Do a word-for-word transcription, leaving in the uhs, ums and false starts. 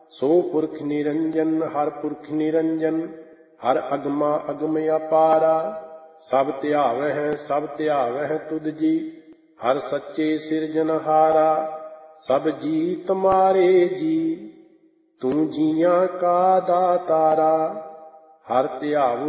ਸੋ ਪੁਰਖ ਨਿਰੰਜਨ ਹਰ ਪੁਰਖ ਨਿਰੰਜਨ, ਹਰ ਅਗਮਾ ਅਗਮ ਅਪਾਰਾ। ਸਭ ਧਿਆਵਹਿ ਸਭ ਧਿਆਵਹਿ ਤੁਧ ਜੀ, ਹਰ ਸੱਚੇ ਸਿਰਜਨਹਾਰਾ। ਸਭ ਜੀ ਤੁਮਾਰੇ ਜੀ, ਤੂੰ ਜੀਆਂ ਕਾ ਦਾਤਾਰਾ। ਹਰ ਧਿਆਵੋ